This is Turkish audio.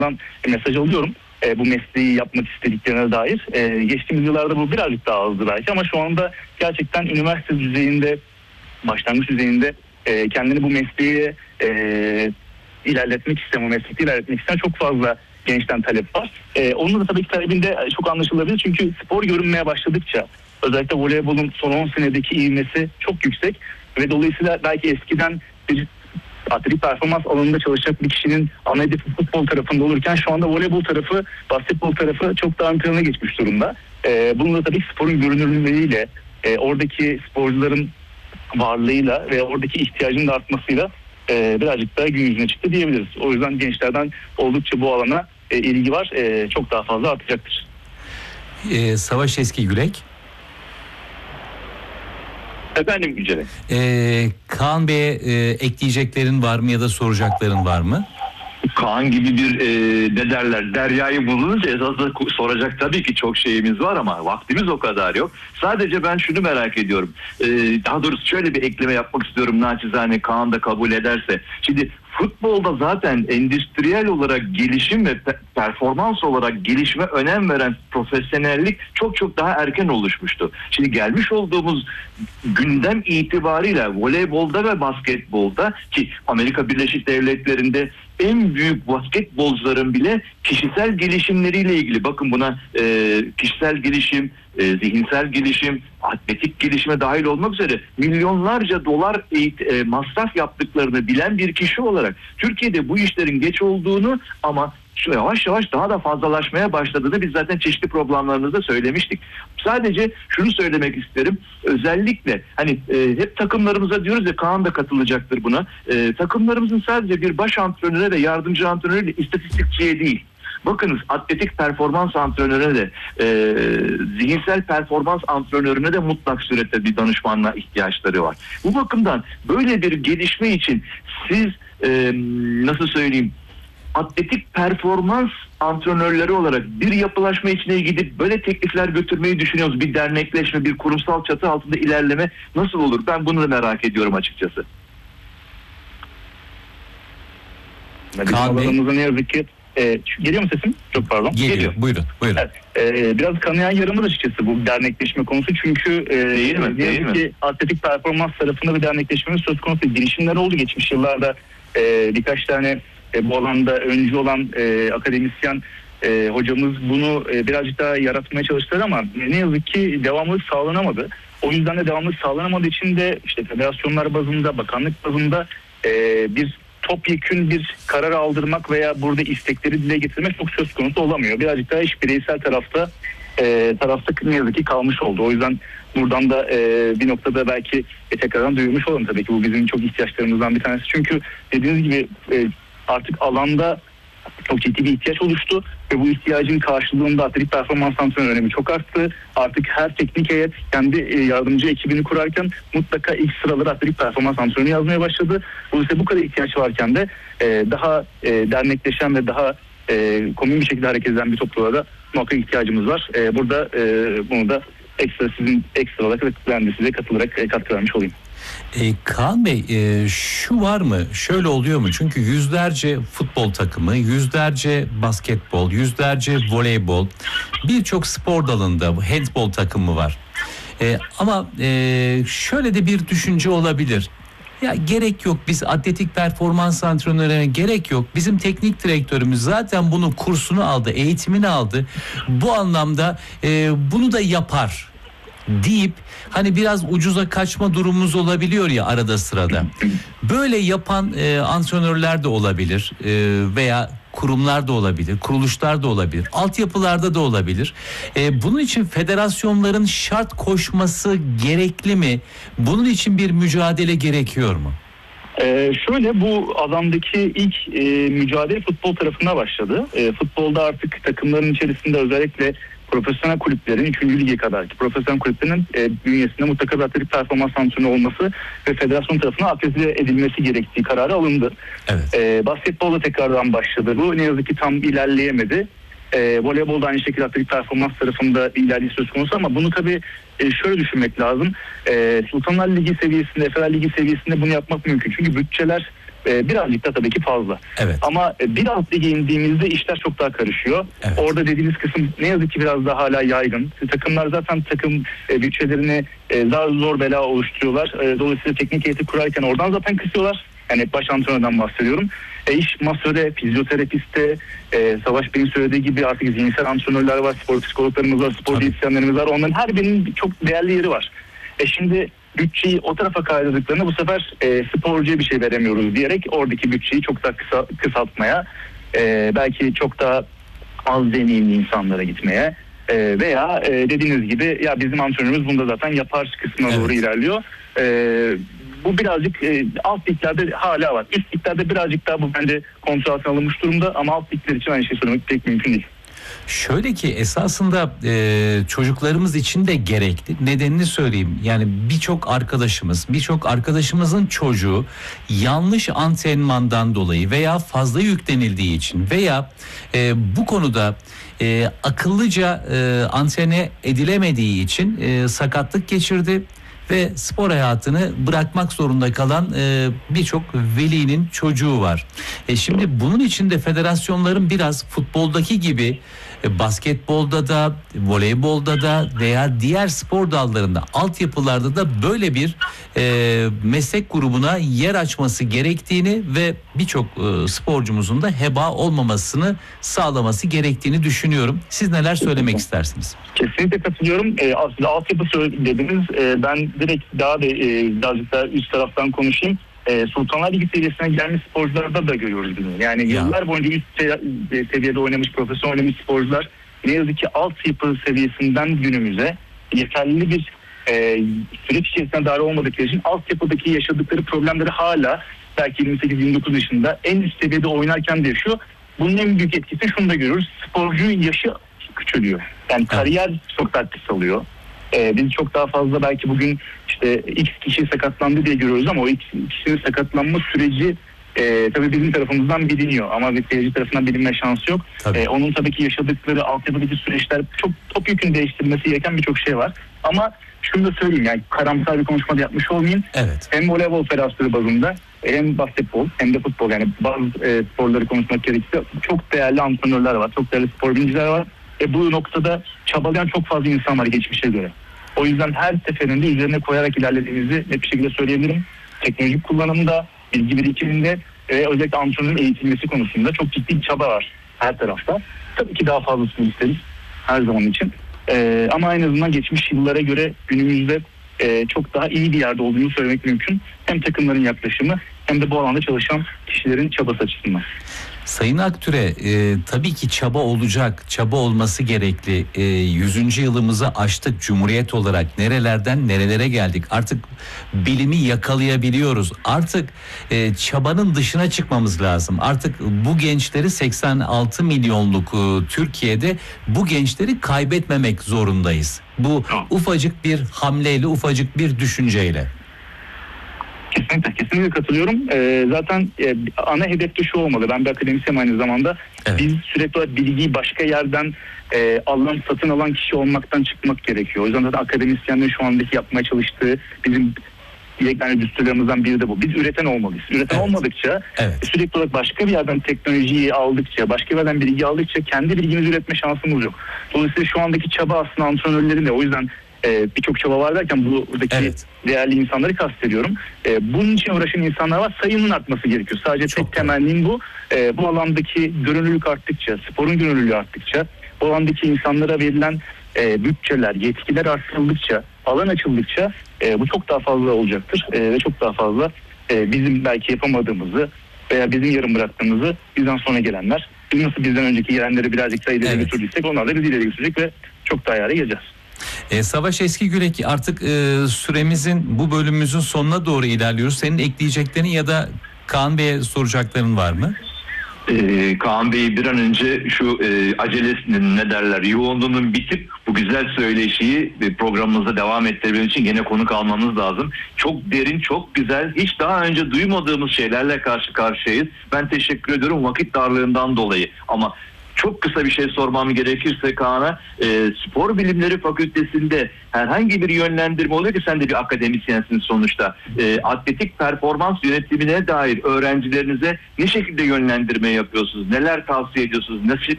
mesaj alıyorum. Bu mesleği yapmak istediklerine dair. Geçtiğimiz yıllarda bu birazcık daha azdı belki ama şu anda gerçekten üniversite düzeyinde, başlangıç düzeyinde kendini bu mesleğe ilerletmek isteyen, bu meslekte ilerletmek isteyen çok fazla gençten talep var. Onun da tabii ki talebinde çok anlaşılabilir çünkü spor görünmeye başladıkça özellikle voleybolun son 10 senedeki ivmesi çok yüksek ve dolayısıyla belki eskiden bir atletik performans alanında çalışacak bir kişinin ana hedefi futbol tarafında olurken şu anda voleybol tarafı, basketbol tarafı çok daha ön plana geçmiş durumda. Bunun da tabii sporun görünürlüğüyle, oradaki sporcuların varlığıyla ve oradaki ihtiyacın da artmasıyla birazcık daha gün yüzüne çıktı diyebiliriz. O yüzden gençlerden oldukça bu alana ilgi var. Çok daha fazla artacaktır. Savaş Eskigürek. Efendim Gücel'e. Kaan Bey'e ekleyeceklerin var mı ya da soracakların var mı? Kaan gibi bir ne derler deryayı bulununca esasında soracak tabii ki çok şeyimiz var ama vaktimiz o kadar yok. Sadece ben şunu merak ediyorum. Daha doğrusu şöyle bir ekleme yapmak istiyorum naçizane Kaan da kabul ederse. Şimdi futbolda zaten endüstriyel olarak gelişim ve performans olarak gelişme önem veren profesyonellik çok çok daha erken oluşmuştu. Şimdi gelmiş olduğumuz gündem itibariyle voleybolda ve basketbolda ki Amerika Birleşik Devletleri'nde en büyük basketbolcuların bile kişisel gelişimleriyle ilgili bakın buna kişisel gelişim, zihinsel gelişim, atletik gelişime dahil olmak üzere milyonlarca dolar masraf yaptıklarını bilen bir kişi olarak Türkiye'de bu işlerin geç olduğunu ama yavaş yavaş daha da fazlalaşmaya başladığını biz zaten çeşitli programlarımızda söylemiştik. Sadece şunu söylemek isterim. Özellikle hani hep takımlarımıza diyoruz ya Kaan da katılacaktır buna. Takımlarımızın sadece bir baş antrenöre ve yardımcı antrenöre istatistikçiye değil. Bakınız atletik performans antrenörüne de zihinsel performans antrenörüne de mutlak surette bir danışmanlığa ihtiyaçları var. Bu bakımdan böyle bir gelişme için siz nasıl söyleyeyim atletik performans antrenörleri olarak bir yapılaşma içine gidip böyle teklifler götürmeyi düşünüyoruz. Bir dernekleşme, bir kurumsal çatı altında ilerleme nasıl olur? Ben bunu da merak ediyorum açıkçası. Bizim alanımızda ne yazık ki geliyor mu sesim? Çok pardon. Geliyor. Buyurun. Evet. Biraz kanayan yaramız açıkçası bu dernekleşme konusu. Çünkü ne yazık ki atletik performans tarafında bir dernekleşmemiz söz konusu. Girişimler oldu geçmiş yıllarda. Birkaç tane bu alanda öncü olan akademisyen hocamız bunu birazcık daha yaratmaya çalıştılar ama ne yazık ki devamlılık sağlanamadı. O yüzden de devamlılık sağlanamadığı için de işte federasyonlar bazında, bakanlık bazında bir topyekün bir karar aldırmak veya burada istekleri dile getirmek çok söz konusu olamıyor. Birazcık daha iş bireysel tarafta ne yazık ki kalmış oldu. O yüzden buradan da bir noktada belki tekrardan duyurmuş olalım tabii ki bu bizim çok ihtiyaçlarımızdan bir tanesi. Çünkü dediğiniz gibi artık alanda çok ciddi bir ihtiyaç oluştu ve bu ihtiyacın karşılığında atletik performans antrenörü önemi çok arttı. Artık her teknik heyet kendi yardımcı ekibini kurarken mutlaka ilk sıraları atletik performans antrenörü yazmaya başladı. Dolayısıyla bu kadar ihtiyaç varken de daha dernekleşen ve daha komün bir şekilde hareket eden bir topluluğa da muhakkak ihtiyacımız var. Burada bunu da sizin ekstra olarak ben de size katılarak katkı vermiş olayım. Kaan Bey şu var mı? Şöyle oluyor mu? Çünkü yüzlerce futbol takımı, yüzlerce basketbol, yüzlerce voleybol, birçok spor dalında handbol takımı var. Ama şöyle de bir düşünce olabilir. Ya gerek yok, biz atletik performans antrenörüne gerek yok. Bizim teknik direktörümüz zaten bunun kursunu aldı, eğitimini aldı. Bu anlamda bunu da yapar deyip hani biraz ucuza kaçma durumumuz olabiliyor ya arada sırada. Böyle yapan antrenörler de olabilir veya kurumlar da olabilir, kuruluşlar da olabilir, altyapılarda da olabilir. Bunun için federasyonların şart koşması gerekli mi? Bunun için bir mücadele gerekiyor mu? Şöyle bu alandaki ilk mücadele futbol tarafına başladı. Futbolda artık takımların içerisinde özellikle profesyonel kulüplerin 3. lige kadarki profesyonel kulüplerin bünyesinde mutlaka bir atletik performans antrenörü olması ve federasyon tarafına akredite edilmesi gerektiği kararı alındı. Evet. Basketbolda tekrardan başladı. Bu ne yazık ki tam ilerleyemedi. Voleybolda aynı şekilde atletik performans tarafında bir ilerleyiş söz konusu ama bunu tabii şöyle düşünmek lazım. Sultanlar Ligi seviyesinde, Efeler Ligi seviyesinde bunu yapmak mümkün. Çünkü bütçeler birazcık da tabii ki fazla. Evet. Ama bir alt lige indiğimizde işler çok daha karışıyor. Evet. Orada dediğiniz kısım ne yazık ki biraz daha hala yaygın. Takımlar zaten takım bütçelerini daha zor bela oluşturuyorlar. Dolayısıyla teknik heyeti kurarken oradan zaten kısıyorlar. Yani baş antrenörden bahsediyorum. İş masöre, fizyoterapiste, Savaş Bey'in söylediği gibi artık zihinsel antrenörler var, spor psikologlarımız var, spor diyetisyenlerimiz var. Onların her birinin çok değerli yeri var. Şimdi bütçeyi o tarafa kaydırdıklarında bu sefer sporcuya bir şey veremiyoruz diyerek oradaki bütçeyi çok daha kısaltmaya, belki çok daha az deneyimli insanlara gitmeye veya dediğiniz gibi ya bizim antrenörümüz bunda zaten yapar kısmına doğru ilerliyor. Bu birazcık alt liglerde hala var. Üst liglerde birazcık daha bu bence kontrol altına alınmış durumda ama alt ligler için aynı şey söylemek pek mümkün değil. Şöyle ki esasında çocuklarımız için de gerekli. Nedenini söyleyeyim. Yani birçok arkadaşımızın çocuğu yanlış antrenmandan dolayı veya fazla yüklenildiği için veya bu konuda akıllıca antrene edilemediği için sakatlık geçirdi ve spor hayatını bırakmak zorunda kalan birçok velinin çocuğu var. Şimdi bunun için de federasyonların biraz futboldaki gibi basketbolda da, voleybolda da veya diğer spor dallarında, altyapılarda da böyle bir meslek grubuna yer açması gerektiğini ve birçok sporcumuzun da heba olmamasını sağlaması gerektiğini düşünüyorum. Siz neler söylemek istersiniz? Kesinlikle katılıyorum. Aslında altyapı dediniz. Ben direkt daha da birazcık daha üst taraftan konuşayım. Sultanlar Ligi seviyesine gelmiş sporcularda da görüyoruz bunu. Yani yıllar boyunca üst seviyede oynamış, profesyonel oynamış sporcular ne yazık ki altyapı seviyesinden günümüze yeterli bir süreç içerisinde dahil olmadıkları için altyapıdaki yaşadıkları problemleri hala belki 28-29 yaşında en üst seviyede oynarken de yaşıyor. Bunun en büyük etkisi şunu da görüyoruz. Sporcunun yaşı küçülüyor. Yani kariyer çok daha kısalıyor. Biz çok daha fazla belki bugün işte X kişi sakatlandı diye görüyoruz ama o X kişinin sakatlanma süreci tabii bizim tarafımızdan biliniyor ama bir seyirci tarafından bilinme şansı yok. Onun tabii ki yaşadıkları altyapıdaki süreçler çok topyekun değiştirilmesi gereken birçok şey var. Ama şunu da söyleyeyim, yani karamsar bir konuşmada yapmış olmayayım. Evet. Hem voleybol federasyonu bazında hem basketbol hem de futbol, yani bazı sporları konuşmak gerekirse çok değerli antrenörler var, çok değerli spor bilimciler var. Bu noktada çabalayan çok fazla insan var geçmişe göre. O yüzden her seferinde üzerine koyarak ilerlediğimizi net bir şekilde söyleyebilirim. Teknolojik kullanımda, bilgi birikiminde ve özellikle antrenörün eğitilmesi konusunda çok ciddi bir çaba var her tarafta. Tabii ki daha fazlasını isteriz her zaman için. Ama en azından geçmiş yıllara göre günümüzde çok daha iyi bir yerde olduğunu söylemek mümkün. Hem takımların yaklaşımı hem de bu alanda çalışan kişilerin çabası açısından. Sayın Aktüre, tabii ki çaba olacak, çaba olması gerekli. 100. yılımızı aştık Cumhuriyet olarak, nerelerden nerelere geldik. Artık bilimi yakalayabiliyoruz. Artık çabanın dışına çıkmamız lazım. Artık bu gençleri 86 milyonluk Türkiye'de bu gençleri kaybetmemek zorundayız. Bu ufacık bir hamleyle, ufacık bir düşünceyle. Kesinlikle katılıyorum. Zaten ana hedef de şu olmalı. Ben bir akademisyenim aynı zamanda. Evet. Biz sürekli olarak bilgiyi başka yerden satın alan kişi olmaktan çıkmak gerekiyor. O yüzden zaten akademisyenlerin şu andaki yapmaya çalıştığı bizim yani düsturlarımızdan biri de bu. Biz üreten olmalıyız. Üreten olmadıkça sürekli olarak başka bir yerden teknolojiyi aldıkça, başka bir yerden bilgi aldıkça kendi bilgimizi üretme şansımız yok. Dolayısıyla şu andaki çaba aslında antrenörlerin de, o yüzden birçok çaba var derken buradaki değerli insanları kastediyorum. Bunun için uğraşan insanlar var. Sayının artması gerekiyor. Sadece tek temennim bu. Bu alandaki görünürlük arttıkça, sporun görünürlüğü arttıkça, bu alandaki insanlara verilen bütçeler, yetkiler artırıldıkça, alan açıldıkça bu çok daha fazla olacaktır. Ve çok daha fazla bizim belki yapamadığımızı veya bizim yarım bıraktığımızı bizden sonra gelenler, biz nasıl bizden önceki gelenleri birazcık daha ileri götürdüysek onlar da bizi ileri götürecek ve çok daha yere geleceğiz. Savaş Eskigürek, artık süremizin, bu bölümümüzün sonuna doğru ilerliyoruz. Senin ekleyeceklerin ya da Kaan Bey'e soracakların var mı? Kaan Bey, bir an önce şu acelesinin yoğunluğunun bitip bu güzel söyleşiyi programımızda devam ettirebilmek için gene konuk almamız lazım. Çok derin, çok güzel, hiç daha önce duymadığımız şeylerle karşı karşıyayız. Ben teşekkür ediyorum vakit darlığından dolayı ama çok kısa bir şey sormam gerekirse Kaan'a, spor bilimleri fakültesinde herhangi bir yönlendirme oluyor ki sen de bir akademisyensin sonuçta. Atletik performans yönetimine dair öğrencilerinize ne şekilde yönlendirme yapıyorsunuz? Neler tavsiye ediyorsunuz?